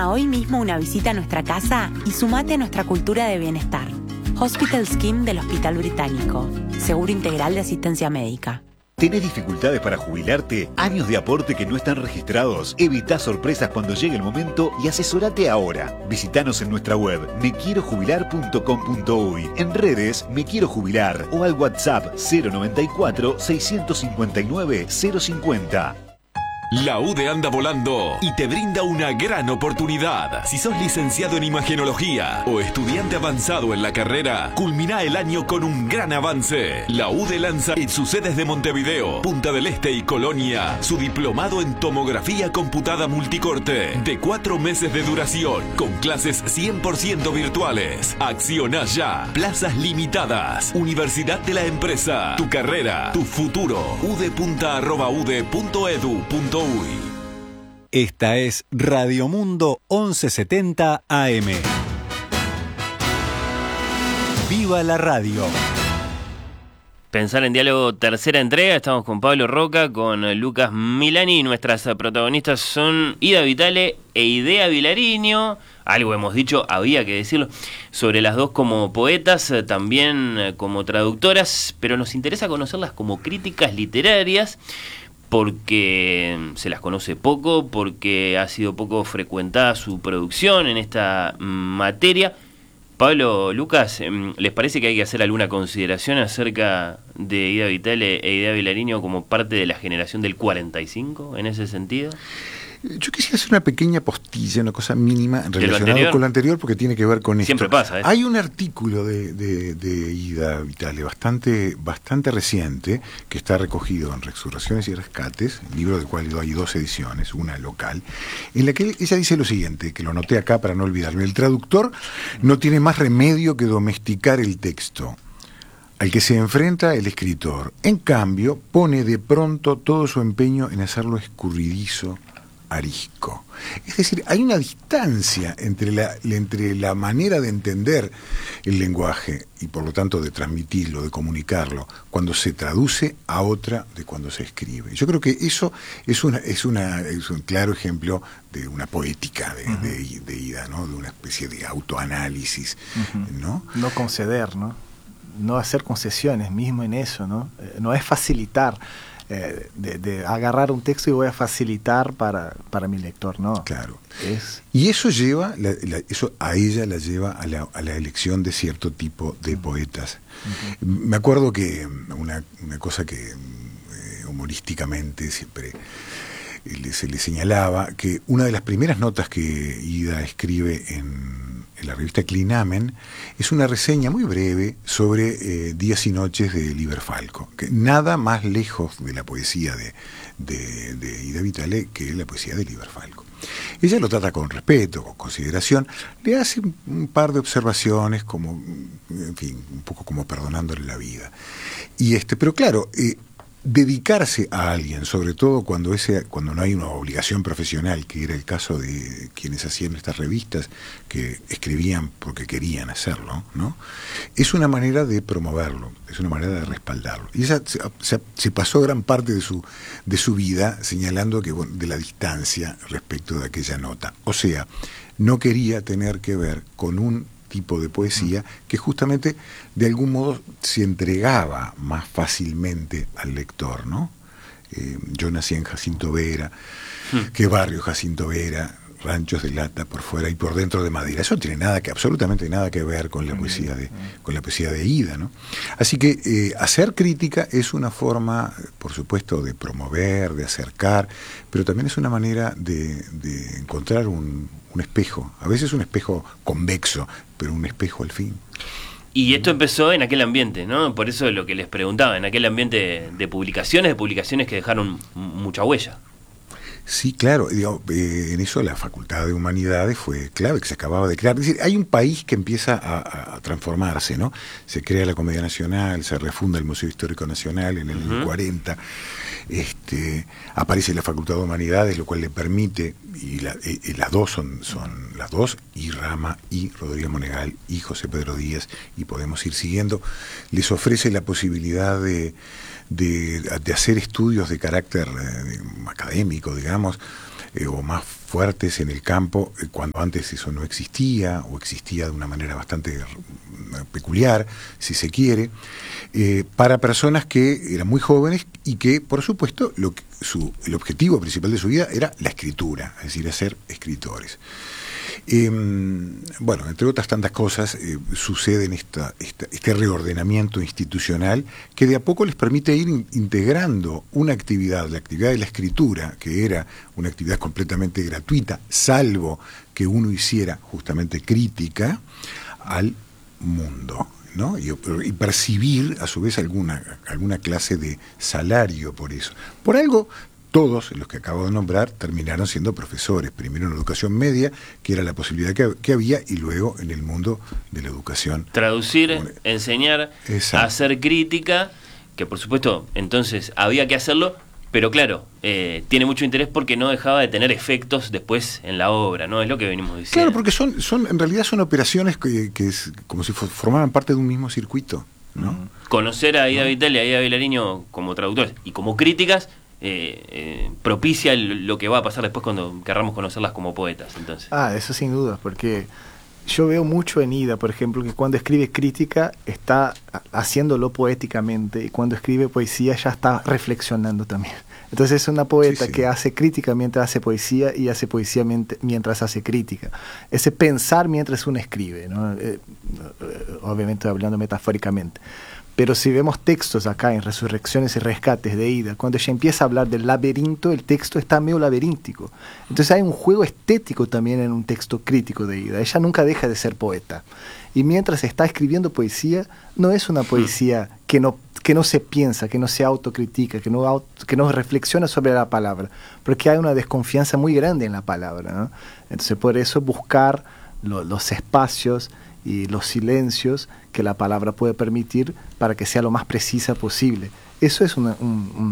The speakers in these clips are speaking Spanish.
Programa hoy mismo una visita a nuestra casa y sumate a nuestra cultura de bienestar. Hospital Scheme del Hospital Británico. Seguro integral de asistencia médica. ¿Tenés dificultades para jubilarte? ¿Años de aporte que no están registrados? Evita sorpresas cuando llegue el momento y asesorate ahora. Visítanos en nuestra web mequierojubilar.com.uy, en redes Me Quiero Jubilar o al WhatsApp 094 659 050. La UDE anda volando y te brinda una gran oportunidad. Si sos licenciado en imagenología o estudiante avanzado en la carrera, culmina el año con un gran avance. La UDE lanza en sus sedes de Montevideo, Punta del Este y Colonia su diplomado en tomografía computada multicorte de 4 meses de duración, con clases 100% virtuales. Acciona ya. Plazas limitadas. Universidad de la Empresa. Tu carrera, tu futuro. udepunta@ude.edu.uy. Esta es Radio Mundo 1170 AM. ¡Viva la radio! Pensar en Diálogo, tercera entrega. Estamos con Pablo Roca, con Lucas Milani. Nuestras protagonistas son Ida Vitale e Idea Vilariño. Algo hemos dicho, había que decirlo, sobre las dos como poetas, también como traductoras, pero nos interesa conocerlas como críticas literarias, porque se las conoce poco, porque ha sido poco frecuentada su producción en esta materia. Pablo, Lucas, ¿les parece que hay que hacer alguna consideración acerca de Ida Vitale e Idea Vilariño como parte de la generación del 45 en ese sentido? Yo quisiera hacer una pequeña postilla, una cosa mínima relacionada con lo anterior, porque tiene que ver con esto. Siempre pasa eso. Hay un artículo de Ida Vitale bastante reciente, que está recogido en Resurrecciones y Rescates, el libro del cual hay 2 ediciones, una local, en la que ella dice lo siguiente, que lo anoté acá para no olvidarme: el traductor no tiene más remedio que domesticar el texto al que se enfrenta el escritor. En cambio, pone de pronto todo su empeño en hacerlo escurridizo, arisco. Es decir, hay una distancia entre la manera de entender el lenguaje y por lo tanto de transmitirlo, de comunicarlo, cuando se traduce a otra de cuando se escribe. Yo creo que eso es un claro ejemplo de una poética de Ida, ¿no? De una especie de autoanálisis, ¿no? No conceder, ¿no? No hacer concesiones mismo en eso, ¿no? No es facilitar. De agarrar un texto y voy a facilitar para mi lector, ¿no? Claro. Y eso lleva, eso a ella la lleva a la elección de cierto tipo de poetas. Me acuerdo que una cosa que humorísticamente siempre se le señalaba, que una de las primeras notas que Ida escribe en la revista Clinamen es una reseña muy breve sobre Días y Noches de Liber Falco, que nada más lejos de la poesía de Ida Vitale que la poesía de Liber Falco. Ella lo trata con respeto, con consideración, le hace un par de observaciones, como, en fin, un poco como perdonándole la vida. Pero claro, dedicarse a alguien, sobre todo cuando no hay una obligación profesional, que era el caso de quienes hacían estas revistas, que escribían porque querían hacerlo, ¿no? Es una manera de promoverlo, es una manera de respaldarlo. Y ella se pasó gran parte de su vida señalando que, bueno, de la distancia respecto de aquella nota. O sea, no quería tener que ver con un tipo de poesía que justamente de algún modo se entregaba más fácilmente al lector, ¿no? Yo nací en Jacinto Vera, ¿qué barrio Jacinto Vera? Ranchos de lata por fuera y por dentro de madera. Eso no tiene absolutamente nada que ver con la poesía de Ida, ¿no? Así que hacer crítica es una forma, por supuesto, de promover, de acercar, pero también es una manera de encontrar un espejo, a veces un espejo convexo, pero un espejo al fin. Y esto empezó en aquel ambiente, ¿no? Por eso lo que les preguntaba, en aquel ambiente de publicaciones que dejaron mucha huella. Sí, claro, en eso la Facultad de Humanidades fue clave, que se acababa de crear. Es decir, hay un país que empieza a transformarse, ¿no? Se crea la Comedia Nacional, se refunda el Museo Histórico Nacional en el año 40, aparece la Facultad de Humanidades, lo cual le permite, y las dos son las dos, y Rama, y Rodríguez Monegal, y José Pedro Díaz, y podemos ir siguiendo, les ofrece la posibilidad de hacer estudios de carácter académico, digamos, o más fuertes en el campo, cuando antes eso no existía, o existía de una manera bastante peculiar, si se quiere, para personas que eran muy jóvenes y que, por supuesto, el objetivo principal de su vida era la escritura, es decir, ser escritores. Bueno, entre otras tantas cosas, sucede en este reordenamiento institucional que de a poco les permite ir integrando una actividad, la actividad de la escritura, que era una actividad completamente gratuita, salvo que uno hiciera justamente crítica al mundo, ¿no? Y percibir a su vez alguna clase de salario por eso. Por algo, todos los que acabo de nombrar terminaron siendo profesores, primero en la educación media, que era la posibilidad que había, y luego en el mundo de la educación. Traducir, enseñar, exacto, hacer crítica, que por supuesto entonces había que hacerlo, pero claro, tiene mucho interés porque no dejaba de tener efectos después en la obra, ¿no? Es lo que venimos diciendo. Claro, porque en realidad son operaciones que es como si formaran parte de un mismo circuito, ¿no? Conocer a Aida Vitale y a Aida Vilariño como traductores y como críticas propicia lo que va a pasar después cuando querramos conocerlas como poetas, entonces. Eso sin duda, porque yo veo mucho en Ida, por ejemplo, que cuando escribe crítica está haciéndolo poéticamente, y cuando escribe poesía ya está reflexionando también. Entonces es una poeta que hace crítica mientras hace poesía, y hace poesía mientras hace crítica. Ese pensar mientras uno escribe, ¿no? Obviamente hablando metafóricamente. Pero si vemos textos acá en Resurrecciones y Rescates de Ida, cuando ella empieza a hablar del laberinto, el texto está medio laberíntico. Entonces hay un juego estético también en un texto crítico de Ida. Ella nunca deja de ser poeta. Y mientras está escribiendo poesía, no es una poesía que no se piensa, que no se autocritica, que no reflexiona sobre la palabra, porque hay una desconfianza muy grande en la palabra, ¿no? Entonces por eso buscar los espacios y los silencios que la palabra puede permitir para que sea lo más precisa posible. Eso es una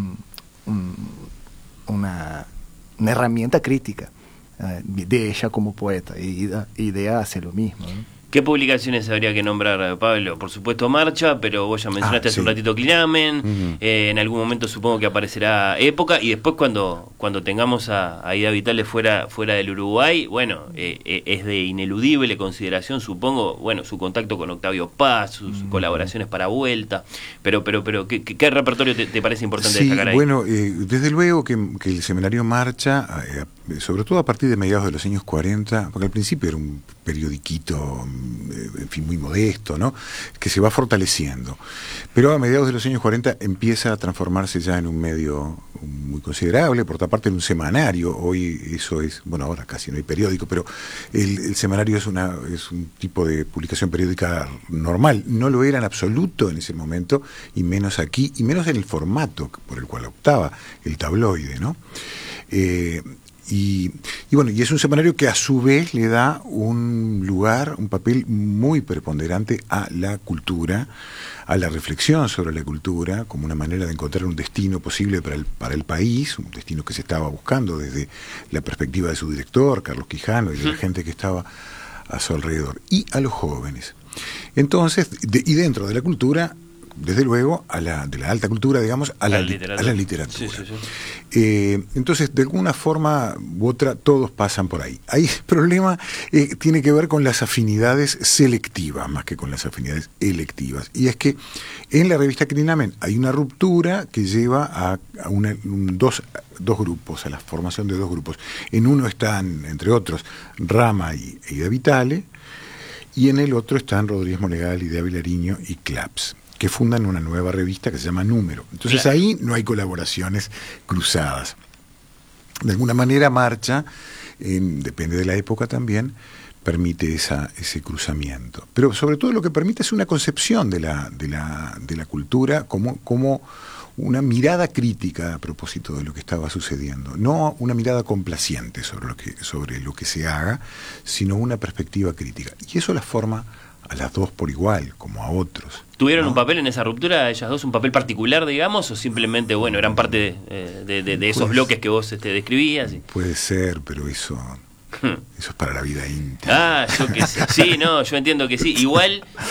herramienta crítica de ella como poeta, y Ida hace lo mismo, ¿no? ¿Qué publicaciones habría que nombrar, Pablo? Por supuesto Marcha, pero vos ya mencionaste hace un ratito Clinamen, en algún momento supongo que aparecerá Época, y después cuando tengamos a Aida Vitale fuera del Uruguay, bueno, es de ineludible consideración, supongo, bueno, su contacto con Octavio Paz, sus colaboraciones para Vuelta, pero ¿qué repertorio te parece importante destacar ahí? Bueno, desde luego que el semanario Marcha, sobre todo a partir de mediados de los años 40, porque al principio era un periodiquito, en fin, muy modesto, ¿no?, que se va fortaleciendo. Pero a mediados de los años 40 empieza a transformarse ya en un medio muy considerable, por otra parte en un semanario. Hoy eso es, bueno, ahora casi no hay periódico, pero el semanario es un tipo de publicación periódica normal. No lo era en absoluto en ese momento, y menos aquí, y menos en el formato por el cual optaba, el tabloide, ¿no? Y bueno, y es un semanario que a su vez le da un papel muy preponderante a la cultura, a la reflexión sobre la cultura, como una manera de encontrar un destino posible para el país, un destino que se estaba buscando desde la perspectiva de su director, Carlos Quijano, y de la gente que estaba a su alrededor, y a los jóvenes. Entonces, y dentro de la cultura, desde luego, de la alta cultura, digamos, a la literatura. Sí. Entonces, de alguna forma u otra, todos pasan por ahí. Ahí el problema tiene que ver con las afinidades selectivas, más que con las afinidades electivas. Y es que en la revista Clinamen hay una ruptura que lleva a dos grupos, a la formación de dos grupos. En uno están, entre otros, Rama y Aida Vitale, y en el otro están Rodríguez Monegal, Aida Vilariño y Claps, que fundan una nueva revista que se llama Número. Entonces ahí no hay colaboraciones cruzadas. De alguna manera Marcha, depende de la época también, permite ese cruzamiento. Pero sobre todo lo que permite es una concepción de la cultura como una mirada crítica a propósito de lo que estaba sucediendo. No una mirada complaciente sobre lo que se haga, sino una perspectiva crítica. Y eso la forma a las dos por igual, como a otros. ¿Tuvieron un papel en esa ruptura, ellas dos, un papel particular, digamos, o simplemente, bueno, eran parte de esos bloques que vos describías? Puede ser, pero eso es para la vida íntima. Yo qué sé. Sí, no, yo entiendo que sí. Igual,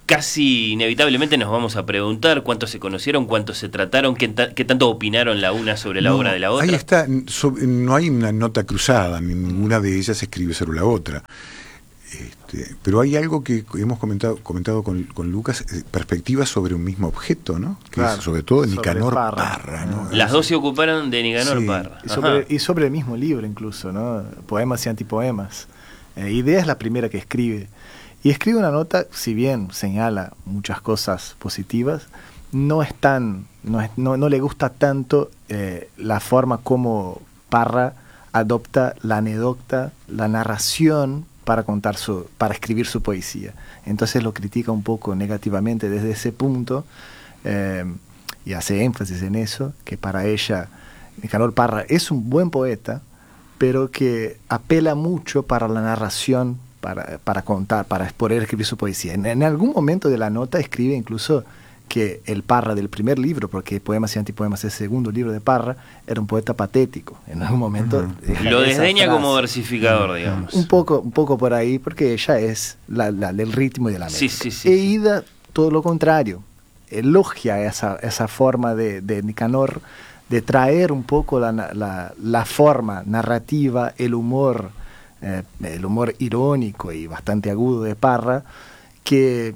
casi inevitablemente nos vamos a preguntar cuántos se conocieron, cuántos se trataron, qué tanto opinaron la una sobre la obra de la otra. Ahí está, no hay una nota cruzada, ninguna de ellas escribe sobre la otra. Pero hay algo que hemos comentado con Lucas, perspectivas sobre un mismo objeto, ¿no? Que claro, es sobre todo de sobre Nicanor Parra. Parra, ¿no? Las dos se ocuparon de Nicanor Sí. Parra. Y sobre el mismo libro incluso, ¿no? Poemas y antipoemas. Idea es la primera que escribe. Y escribe una nota, si bien señala muchas cosas positivas, no le gusta tanto la forma como Parra adopta la anécdota, la narración para escribir su poesía. Entonces lo critica un poco negativamente desde ese punto y hace énfasis en eso, que para ella Nicanor Parra es un buen poeta, pero que apela mucho para la narración, para contar, para poder escribir su poesía. En algún momento de la nota escribe incluso que el Parra del primer libro, porque Poemas y Antipoemas es el segundo libro de Parra, era un poeta patético. En algún momento lo desdeña como versificador, digamos. Un poco por ahí, porque ella es la del ritmo y de la métrica. Sí. E Ida, todo lo contrario, elogia esa forma de Nicanor de traer un poco la forma narrativa, el humor irónico y bastante agudo de Parra, que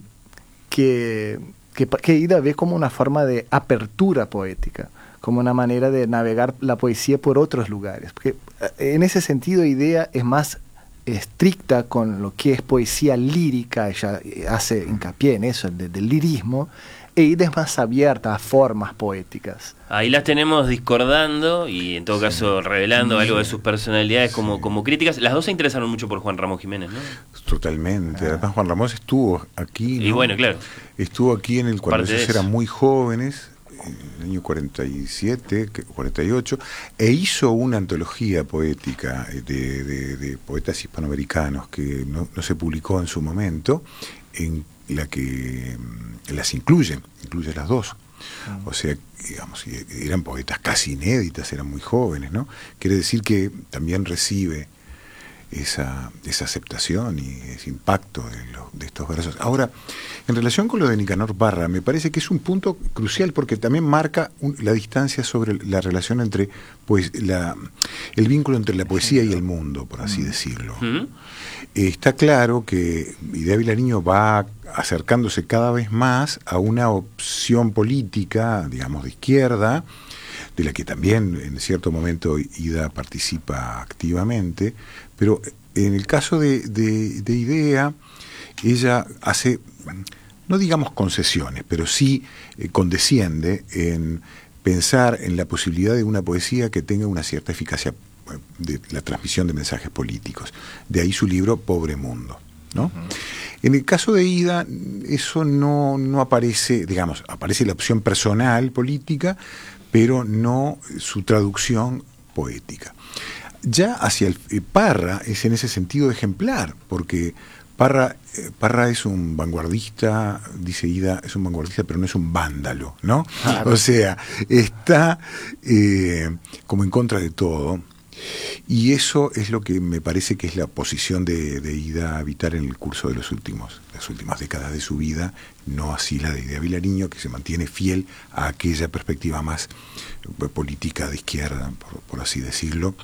Ida ve como una forma de apertura poética, como una manera de navegar la poesía por otros lugares. Porque en ese sentido Idea es más estricta con lo que es poesía lírica, ella hace hincapié en eso, del lirismo, e Ida es más abierta a formas poéticas. Ahí las tenemos discordando y en todo caso revelando algo de sus personalidades como críticas. Las dos se interesaron mucho por Juan Ramón Jiménez, ¿no? Totalmente. Además Juan Ramón estuvo aquí, ¿no? Y bueno, claro. Estuvo aquí cuando ellos eran muy jóvenes, en el año 47, 48, e hizo una antología poética de poetas hispanoamericanos que no se publicó en su momento, en la que las incluye las dos. O sea, digamos, eran poetas casi inéditas, eran muy jóvenes, ¿no? Quiere decir que también recibe esa aceptación y ese impacto de estos versos. Ahora, en relación con lo de Nicanor Parra, me parece que es un punto crucial porque también marca la distancia sobre la relación entre el vínculo entre la poesía y el mundo, por así decirlo. Está claro que Idea Vilariño va acercándose cada vez más a una opción política, digamos, de izquierda, de la que también en cierto momento Ida participa activamente, pero en el caso de Idea, ella hace, no digamos concesiones, pero sí condesciende en pensar en la posibilidad de una poesía que tenga una cierta eficacia de la transmisión de mensajes políticos. De ahí su libro Pobre Mundo, ¿no? En el caso de Ida, eso no aparece, digamos, aparece la opción personal política, pero no su traducción poética. Ya hacia Parra es en ese sentido ejemplar, porque Parra es un vanguardista, dice Ida, es un vanguardista, pero no es un vándalo, ¿no? Claro. O sea, está como en contra de todo. Y eso es lo que me parece que es la posición de Ida Vitale en el curso de las últimas décadas de su vida, no así la de Idea Vilariño, que se mantiene fiel a aquella perspectiva más política de izquierda, por así decirlo.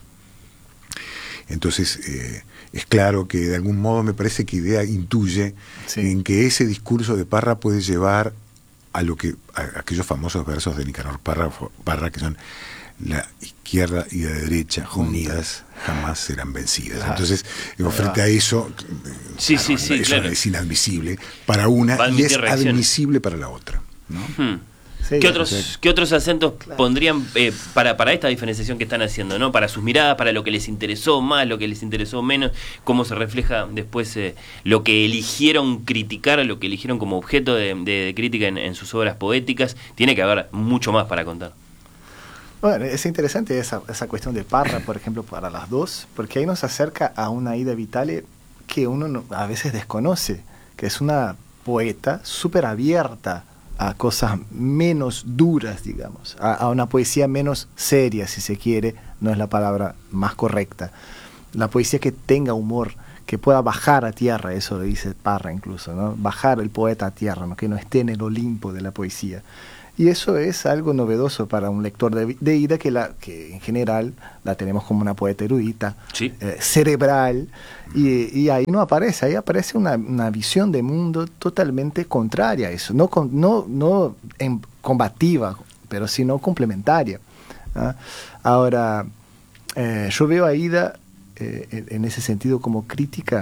Entonces, es claro que de algún modo me parece que Idea intuye en que ese discurso de Parra puede llevar a aquellos famosos versos de Nicanor Parra, que son: la izquierda y la derecha unidas jamás serán vencidas. Entonces, frente a eso, claro. Es inadmisible para una y es admisible para la otra, ¿no? Sí, ¿Qué otros acentos pondrían para esta diferenciación que están haciendo, ¿no? Para sus miradas, para lo que les interesó más, lo que les interesó menos, cómo se refleja después lo que eligieron criticar, lo que eligieron como objeto de crítica en sus obras poéticas? Tiene que haber mucho más para contar. Bueno, es interesante esa cuestión de Parra, por ejemplo, para las dos, porque ahí nos acerca a una Ida Vitale que uno a veces desconoce, que es una poeta súper abierta a cosas menos duras, digamos, a una poesía menos seria, si se quiere, no es la palabra más correcta. La poesía que tenga humor, que pueda bajar a tierra, eso lo dice Parra incluso, ¿no? Bajar el poeta a tierra, ¿no? Que no esté en el Olimpo de la poesía. Y eso es algo novedoso para un lector de Ida, que en general la tenemos como una poeta erudita, sí, cerebral, y ahí no aparece, ahí aparece una visión de mundo totalmente contraria a eso, no combativa, pero sino complementaria. ¿Ah? Ahora, yo veo a Ida en ese sentido como crítica,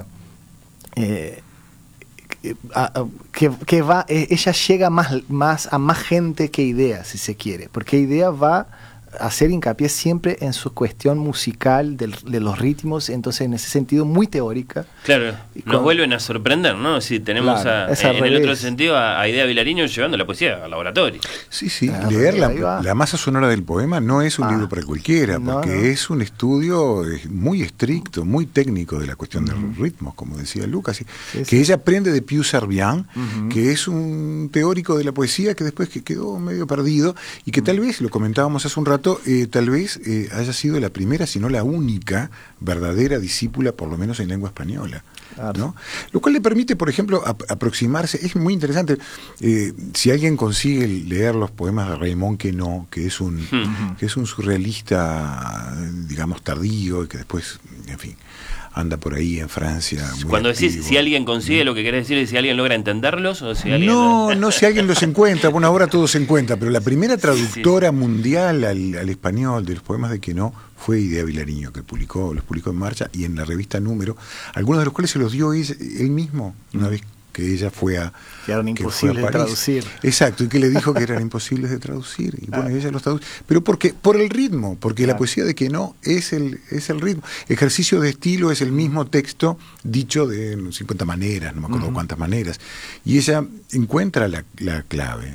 ella llega más a más gente que Idea, si se quiere, porque Idea va a hacer hincapié siempre en su cuestión musical de los ritmos, entonces en ese sentido muy teórica. Claro, nos vuelven a sorprender, ¿no? Si tenemos claro, en el otro sentido a Idea Vilariño llevando la poesía al laboratorio. Sí, leer la masa sonora del poema no es un libro para cualquiera, porque es un estudio muy estricto, muy técnico de la cuestión de los ritmos, como decía Lucas, que ella aprende de Pius Servian, que es un teórico de la poesía que después quedó medio perdido y que tal vez, lo comentábamos hace un rato, tal vez haya sido la primera, si no la única, verdadera discípula, por lo menos en lengua española. Claro. ¿No? Lo cual le permite, por ejemplo, aproximarse. Es muy interesante. Si alguien consigue leer los poemas de Raymond Queneau, que es un surrealista, digamos, tardío, y que después, en fin, anda por ahí en Francia. Cuando activo. decís si alguien consigue, lo que querés decir es si alguien logra entenderlos o si alguien... No si alguien los encuentra. Bueno, ahora todo se encuentra, pero la primera traductora mundial al español de los poemas de Queneau fue Idea Vilariño, que los publicó en Marcha y en la revista Número, algunos de los cuales se los dio él mismo una vez que ella fue a... Que eran imposibles de traducir. Exacto, y que le dijo que eran imposibles de traducir. Y bueno, ella los traduce. Pero por el ritmo, porque la poesía de Queneau es el ritmo. Ejercicio de estilo es el mismo texto dicho de 50 maneras, no me acuerdo cuántas maneras. Y ella encuentra la clave.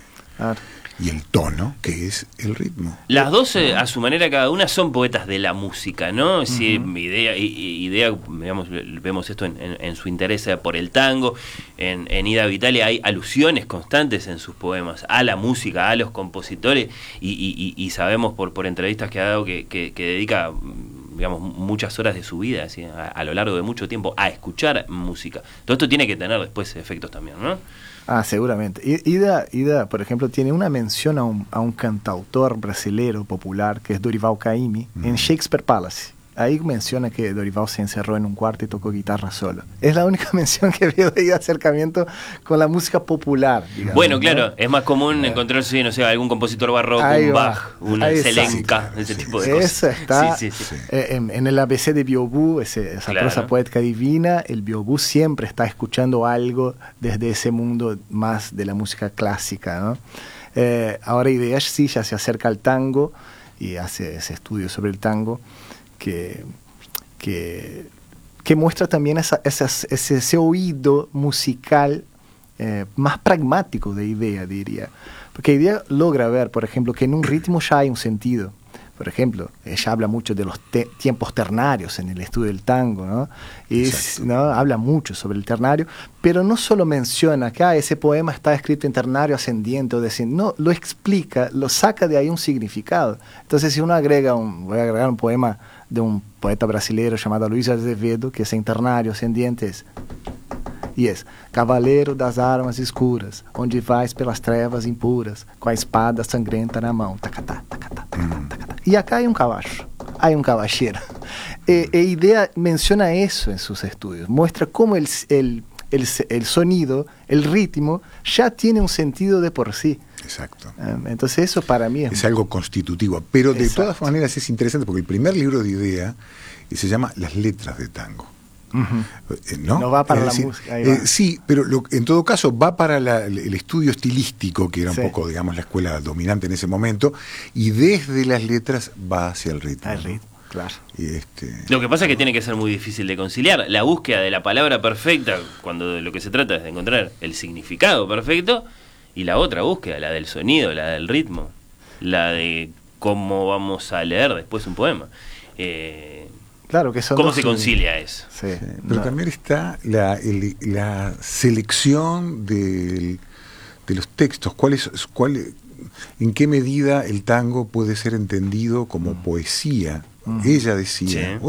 Y el tono, que es el ritmo. Las dos, a su manera, cada una son poetas de la música, ¿no? Sí, Idea, digamos, vemos esto en su interés por el tango. En Ida Vitale hay alusiones constantes en sus poemas a la música, a los compositores, y sabemos por entrevistas que ha dado que dedica, digamos, muchas horas de su vida, ¿sí? a lo largo de mucho tiempo, a escuchar música. Todo esto tiene que tener después efectos también, ¿no? Seguramente. Ida, por ejemplo, tiene una mención a un cantautor brasilero popular que es Dorival Caymmi en Shakespeare Palace. Ahí menciona que Dorival se encerró en un cuarto y tocó guitarra solo. Es la única mención que veo de acercamiento con la música popular, digamos. Bueno, claro, ¿no? Es más común encontrarse, no sé, algún compositor barroco, un Bach, un Zelenka, ese tipo de cosas. Eso está sí. En el ABC de Biobú, esa prosa poética divina, el Biobú siempre está escuchando algo desde ese mundo más de la música clásica, ¿no? Ahora Idea sí ya se acerca al tango y hace ese estudio sobre el tango, que muestra también ese oído musical más pragmático de Idea, diría. Porque Idea logra ver, por ejemplo, que en un ritmo ya hay un sentido. Por ejemplo, ella habla mucho de los tiempos ternarios en el estudio del tango, ¿no? ¿no? Habla mucho sobre el ternario, pero no solo menciona que ese poema está escrito en ternario ascendiente o descendiente, no, lo explica, lo saca de ahí un significado. Entonces, si uno voy a agregar un poema de un poeta brasileiro llamado Luis Azevedo, que es en ternario ascendiente, e es cavaleiro das armas escuras, onde vais pelas trevas impuras, com a espada sangrenta na mão, tacatá, tacatá, tacatá, tacatá. Y acá hay un caballo, hay un caballero. Idea menciona eso en sus estudios, muestra cómo el sonido, el ritmo, ya tiene un sentido de por sí. Exacto. Entonces eso para mí es algo constitutivo, pero de todas maneras es interesante porque el primer libro de Idea se llama Las letras de tango. No va para la música. Sí, pero en todo caso va para el estudio estilístico, que era un poco, digamos, la escuela dominante en ese momento, y desde las letras va hacia el ritmo. El ritmo, claro. Lo que pasa es que tiene que ser muy difícil de conciliar la búsqueda de la palabra perfecta, cuando de lo que se trata es de encontrar el significado perfecto, y la otra búsqueda, la del sonido, la del ritmo, la de cómo vamos a leer después un poema. Claro que son ¿Cómo se concilia eso? Sí. Pero también está la selección de los textos. ¿En qué medida el tango puede ser entendido como poesía? Ella decía, hoy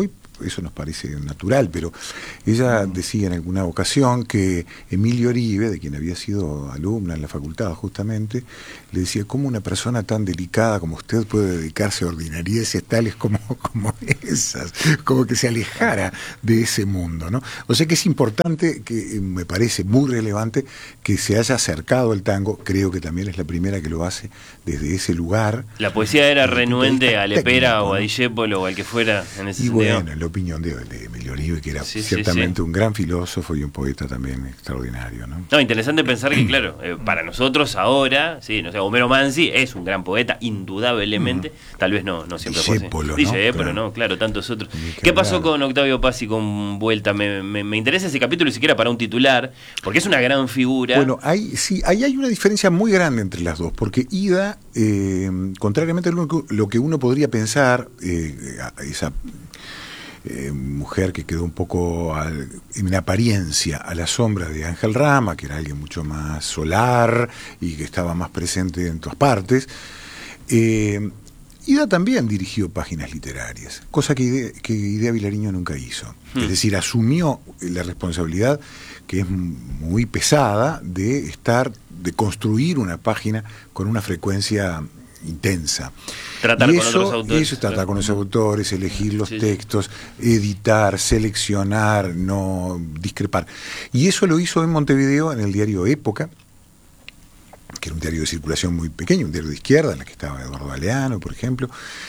eso nos parece natural, pero ella decía en alguna ocasión que Emilio Oribe, de quien había sido alumna en la facultad justamente, le decía, ¿cómo una persona tan delicada como usted puede dedicarse a ordinarieces tales como esas? Como que se alejara de ese mundo, ¿no? O sea que es importante, que me parece muy relevante que se haya acercado al tango. Creo que también es la primera que lo hace desde ese lugar. La poesía era renuente a Lepera o a Discépolo o al que fuera en ese sentido. Bueno, en la opinión de Emilio Oribe, que era ciertamente un gran filósofo y un poeta también extraordinario, ¿no? No, interesante pensar que, claro, para nosotros ahora, sí, no sé, Homero Manzi es un gran poeta, indudablemente, tal vez no siempre fue así. Discépolo, ¿no? Claro, tantos otros. ¿Qué pasó con Octavio Paz y con Vuelta? Me interesa ese capítulo, ni siquiera para un titular, porque es una gran figura. Bueno, ahí hay una diferencia muy grande entre las dos, porque Ida, contrariamente a lo que uno podría pensar, esa mujer que quedó un poco en apariencia a la sombra de Ángel Rama, que era alguien mucho más solar y que estaba más presente en todas partes, Ida también dirigió páginas literarias, cosa que Idea Vilariño nunca hizo. Es decir, asumió la responsabilidad, que es muy pesada, de construir una página con una frecuencia intensa. Tratar con otros autores. Eso es tratar con los autores, elegir los textos, editar, seleccionar, no discrepar. Y eso lo hizo en Montevideo, en el diario Época, que era un diario de circulación muy pequeño, un diario de izquierda, en el que estaba Eduardo Galeano, por ejemplo.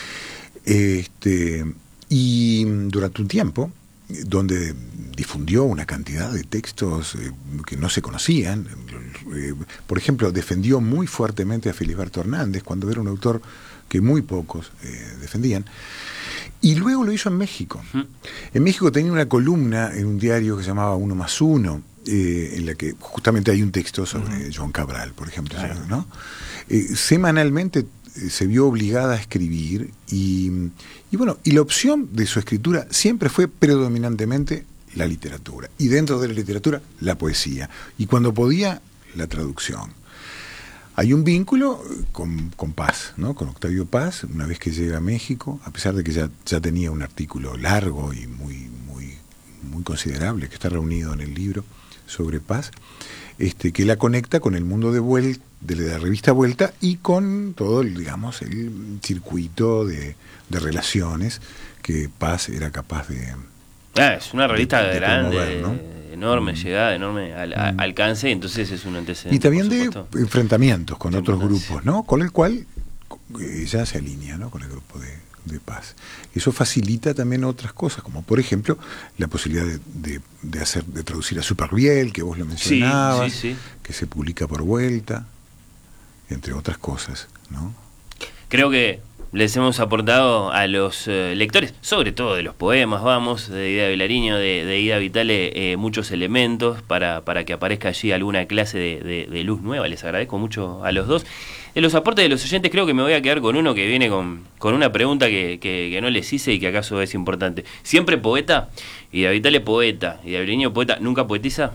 Y durante un tiempo, donde difundió una cantidad de textos que no se conocían. Por ejemplo, defendió muy fuertemente a Filiberto Hernández, cuando era un autor que muy pocos defendían. Y luego lo hizo en México. En México tenía una columna en un diario que se llamaba 1+1, en la que justamente hay un texto sobre Joan Cabral, por ejemplo, ¿no? Semanalmente se vio obligada a escribir y la opción de su escritura siempre fue predominantemente la literatura, y dentro de la literatura la poesía, y cuando podía la traducción. Hay un vínculo con Paz, ¿no? Con Octavio Paz, una vez que llega a México, a pesar de que ya tenía un artículo largo y muy considerable, que está reunido en el libro sobre Paz, que la conecta con el mundo de la revista Vuelta y con todo el circuito de relaciones que Paz era capaz de... es una revista grande, promover, ¿no? Enorme llegada, enorme alcance, entonces es un antecedente. Y también de enfrentamientos con otros grupos, ¿no? Con el cual ella se alinea, ¿no? Con el grupo de Paz. Eso facilita también otras cosas, como por ejemplo la posibilidad de traducir a Superbiel, que vos lo mencionabas, que se publica por Vuelta, entre otras cosas, ¿no? Creo que les hemos aportado a los lectores, sobre todo de los poemas, de Idea Vilariño, de Ida Vitale, muchos elementos para que aparezca allí alguna clase de luz nueva. Les agradezco mucho a los dos. De los aportes de los oyentes, creo que me voy a quedar con uno que viene con una pregunta que no les hice y que acaso es importante. ¿Siempre poeta? Ida Vitale poeta, Ida Vilariño poeta, ¿nunca poetiza?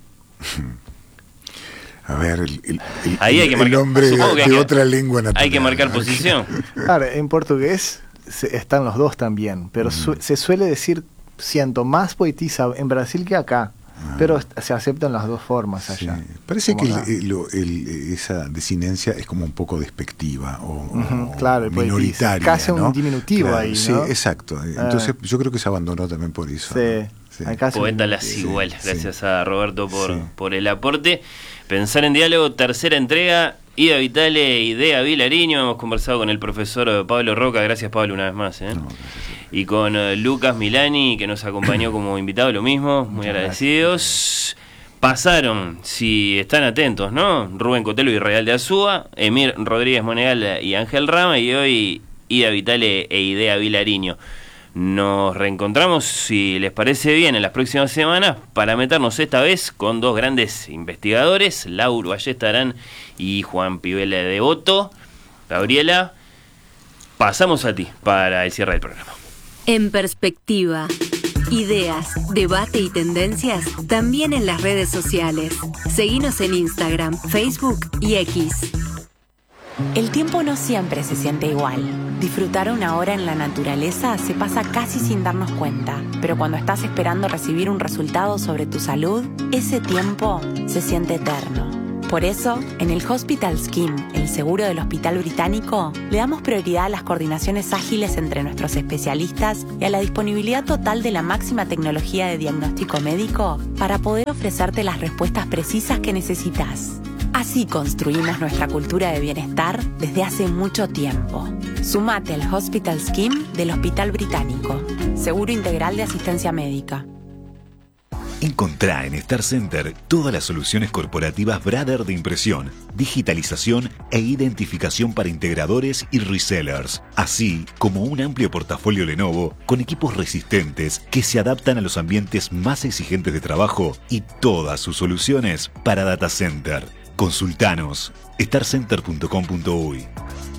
A ver, ahí hay que marcar, el hombre de otra lengua natural. Hay que marcar posición. Claro, en portugués están los dos también, pero se suele decir, siento más poetiza en Brasil que acá, pero se aceptan las dos formas allá. Sí. Parece que esa desinencia es como un poco despectiva o claro, minoritaria, casi ¿no? un diminutivo, claro, ahí, ¿no? Sí, exacto. Entonces yo creo que se abandonó también por eso. Sí. ¿no? Sí. Poeta las igual. Gracias a Roberto por el aporte. Pensar en Diálogo, tercera entrega. Ida Vitale, Idea Vilariño. Hemos conversado con el profesor Pablo Roca. Gracias, Pablo, una vez más. Y con Lucas Milani, que nos acompañó como invitado, lo mismo. Muy agradecidos. Pasaron, si están atentos, ¿no? Rubén Cotelo y Real de Azúa, Emir Rodríguez Monegal y Ángel Rama, y hoy Ida Vitale e Idea Vilariño. Nos reencontramos, si les parece bien, en las próximas semanas para meternos esta vez con dos grandes investigadores, Lauro Ayestarán y Juan Pibela de Devoto. Gabriela, pasamos a ti para el cierre del programa. En perspectiva, ideas, debate y tendencias también en las redes sociales. Seguinos en Instagram, Facebook y X. El tiempo no siempre se siente igual. Disfrutar una hora en la naturaleza se pasa casi sin darnos cuenta, pero cuando estás esperando recibir un resultado sobre tu salud, ese tiempo se siente eterno. Por eso, en el Hospital Scheme, el seguro del Hospital Británico, le damos prioridad a las coordinaciones ágiles entre nuestros especialistas y a la disponibilidad total de la máxima tecnología de diagnóstico médico para poder ofrecerte las respuestas precisas que necesitas. Así construimos nuestra cultura de bienestar desde hace mucho tiempo. Sumate al Hospital Scheme del Hospital Británico. Seguro integral de asistencia médica. Encontrá en Star Center todas las soluciones corporativas Brother de impresión, digitalización e identificación para integradores y resellers, así como un amplio portafolio Lenovo con equipos resistentes que se adaptan a los ambientes más exigentes de trabajo y todas sus soluciones para data center. Consultanos starcenter.com.uy.